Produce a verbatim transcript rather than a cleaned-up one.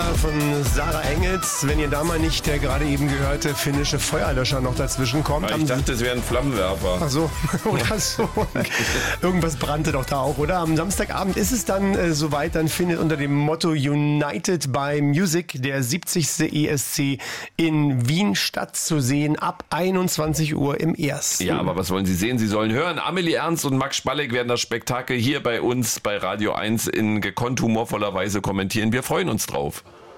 von Sarah Engels. Wenn ihr da mal nicht der gerade eben gehörte finnische Feuerlöscher noch dazwischen kommt. Ich dachte, es wäre ein Flammenwerfer. Ach so, oder so. Irgendwas brannte doch da auch, oder? Am Samstagabend ist es dann äh, soweit. Dann findet unter dem Motto United by Music der siebzigste E S C in Wien statt, zu sehen ab einundzwanzig Uhr im Ersten. Ja, aber was wollen Sie sehen? Sie sollen hören. Amelie Ernst und Max Spalleck werden das Spektakel hier bei uns bei Radio eins in gekonnt humorvoller Weise kommentieren. Wir freuen uns drauf.